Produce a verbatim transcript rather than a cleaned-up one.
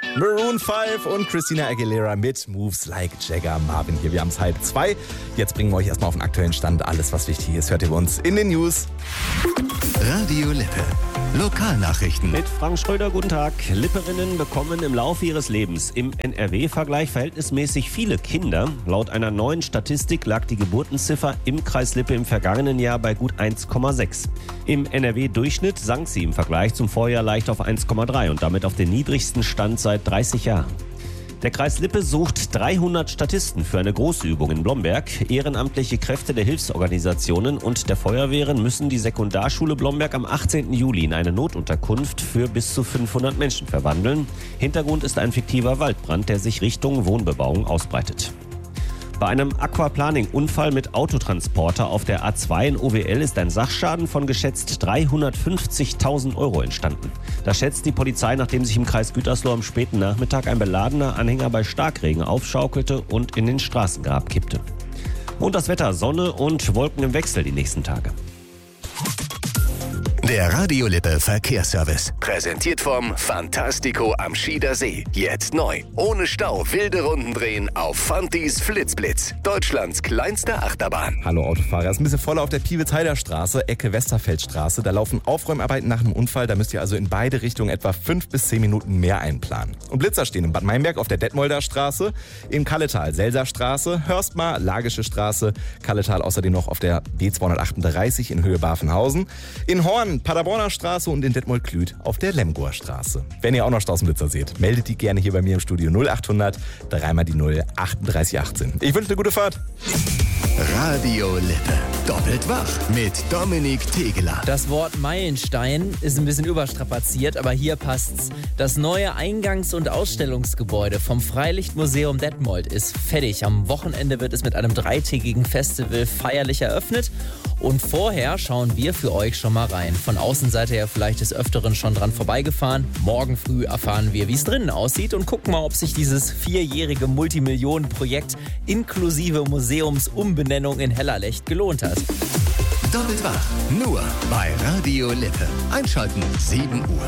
Maroon fünf und Christina Aguilera mit Moves Like Jagger. Marvin hier, wir haben es halb zwei. Jetzt bringen wir euch erstmal auf den aktuellen Stand. Alles, was wichtig ist, hört ihr bei uns in den News. Radio Lippe. Lokalnachrichten. Mit Frank Schröder, guten Tag. Lipperinnen bekommen im Laufe ihres Lebens im N R W-Vergleich verhältnismäßig viele Kinder. Laut einer neuen Statistik lag die Geburtenziffer im Kreis Lippe im vergangenen Jahr bei gut eins Komma sechs. Im N R W-Durchschnitt sank sie im Vergleich zum Vorjahr leicht auf eins Komma drei und damit auf den niedrigsten Stand seit dreißig Jahren. Der Kreis Lippe sucht dreihundert Statisten für eine Großübung in Blomberg. Ehrenamtliche Kräfte der Hilfsorganisationen und der Feuerwehren müssen die Sekundarschule Blomberg am achtzehnten Juli in eine Notunterkunft für bis zu fünfhundert Menschen verwandeln. Hintergrund ist ein fiktiver Waldbrand, der sich Richtung Wohnbebauung ausbreitet. Bei einem Aquaplaning-Unfall mit Autotransporter auf der A zwei in O W L ist ein Sachschaden von geschätzt dreihundertfünfzigtausend Euro entstanden. Das schätzt die Polizei, nachdem sich im Kreis Gütersloh am späten Nachmittag ein beladener Anhänger bei Starkregen aufschaukelte und in den Straßengrab kippte. Und das Wetter: Sonne und Wolken im Wechsel die nächsten Tage. Der Radio Lippe Verkehrsservice. Präsentiert vom Fantastico am Schieder See. Jetzt neu. Ohne Stau wilde Runden drehen auf Fantis Flitzblitz. Deutschlands kleinste Achterbahn. Hallo Autofahrer, es ist ein bisschen voller auf der Piewitzheider Straße, Ecke Westerfeldstraße. Da laufen Aufräumarbeiten nach einem Unfall. Da müsst ihr also in beide Richtungen etwa fünf bis zehn Minuten mehr einplanen. Und Blitzer stehen in Bad Meinberg auf der Detmolder Straße, im Kalletal Selser Straße, Hörstmar Lagische Straße, Kalletal außerdem noch auf der B zweihundertachtunddreißig in Höhe Bafenhausen, in Horn Paderborner Straße und in Detmold-Klüt auf der Lemgoer Straße. Wenn ihr auch noch Straßenblitzer seht, meldet die gerne hier bei mir im Studio null achthundert, dreimal die null, achtunddreißig achtzehn. Ich wünsche eine gute Fahrt. Radio Lippe. Doppelt wach mit Dominik Tegeler. Das Wort Meilenstein ist ein bisschen überstrapaziert, aber hier passt's. Das neue Eingangs- und Ausstellungsgebäude vom Freilichtmuseum Detmold ist fertig. Am Wochenende wird es mit einem dreitägigen Festival feierlich eröffnet. Und vorher schauen wir für euch schon mal rein. Von außen seid ihr ja vielleicht des Öfteren schon dran vorbeigefahren. Morgen früh erfahren wir, wie es drinnen aussieht und gucken mal, ob sich dieses vierjährige Multimillionenprojekt inklusive Museumsumbenennung in Hellerlecht gelohnt hat. Doppelt wach. Nur bei Radio Lippe. Einschalten sieben Uhr.